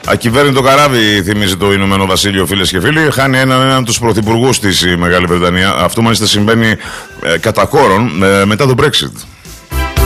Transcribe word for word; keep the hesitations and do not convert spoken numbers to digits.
Ακυβέρνητο καράβι, θυμίζει το Ηνωμένο Βασίλειο, φίλες και φίλοι. Χάνει έναν έναν τους πρωθυπουργούς της η Μεγάλη Βρετανία. Αυτό μάλιστα συμβαίνει ε, κατά κόρον ε, μετά το Brexit.